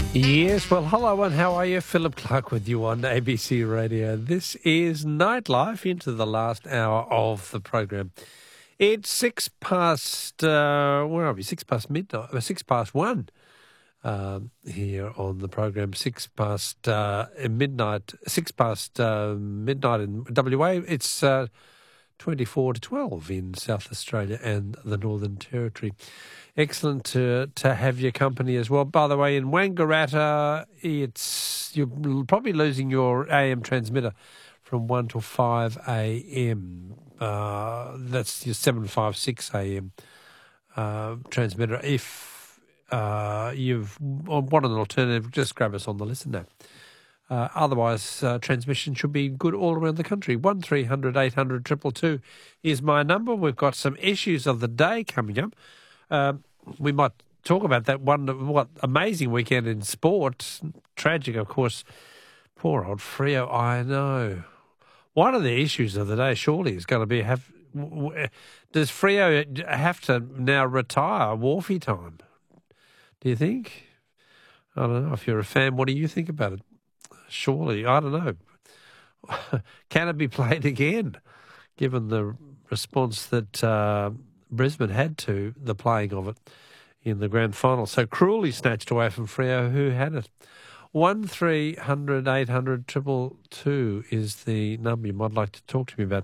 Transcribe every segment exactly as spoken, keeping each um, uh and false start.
Yes, well, hello and how are you? Philip Clark with you on A B C Radio. This is Nightlife, into the last hour of the program. It's six past, uh, where are we? Six past midnight, uh, six past one um, here on the program. Six past uh, midnight, six past uh, midnight in W A. It's uh, twenty-four to twelve in South Australia and the Northern Territory. Excellent to to have your company as well. By the way, in Wangaratta, it's you're probably losing your A M transmitter from one till five a m. Uh, that's your seven fifty-six a m uh, transmitter. If uh, you've want an alternative, just grab us on the listen app. Uh, otherwise, uh, transmission should be good all around the country. one three hundred eight hundred two two two is my number. We've got some issues of the day coming up. Um, we might talk about that one, what amazing weekend in sport. Tragic, of course. Poor old Freo, I know. One of the issues of the day surely is going to be, have does Freo have to now retire Wharfie time? Do you think? I don't know. If you're a fan, what do you think about it? Surely, I don't know. Can it be played again, given the response that uh, Brisbane had to the playing of it in the grand final? So cruelly snatched away from Freo, who had it. one three hundred eight hundred two two two is the number you might like to talk to me about.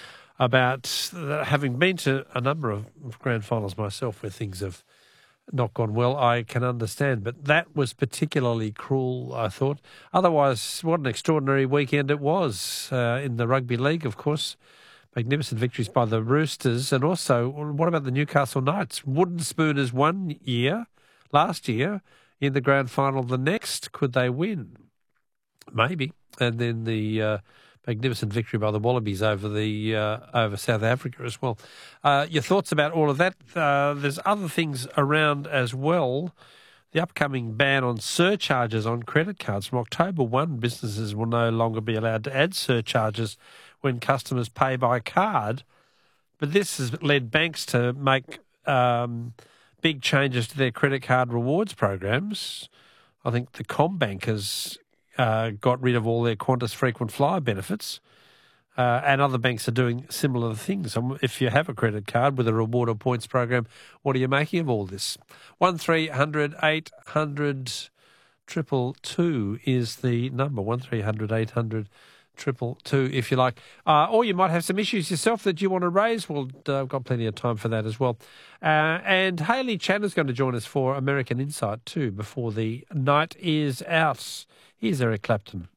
About uh, having been to a number of grand finals myself where things have not gone well, I can understand. But that was particularly cruel, I thought. Otherwise, what an extraordinary weekend it was uh, in the rugby league, of course. Magnificent victories by the Roosters. And also, what about the Newcastle Knights? Wooden Spooners one year, last year, in the grand final. The next, could they win? Maybe. And then the uh, magnificent victory by the Wallabies over the uh, over South Africa as well. Uh, your thoughts about all of that? Uh, there's other things around as well. The upcoming ban on surcharges on credit cards. From October first, businesses will no longer be allowed to add surcharges when customers pay by card. But this has led banks to make um, big changes to their credit card rewards programs. I think the CommBank has uh, got rid of all their Qantas frequent flyer benefits, uh, and other banks are doing similar things. Um, if you have a credit card with a reward or points program, what are you making of all this? one three hundred eight hundred two two two is the number. one three hundred eight hundred Triple two, if you like. Uh, or you might have some issues yourself that you want to raise. Well, uh, I've got plenty of time for that as well. Uh, and Hayley Chandler's going to join us for American Insight too before the night is out. Here's Eric Clapton.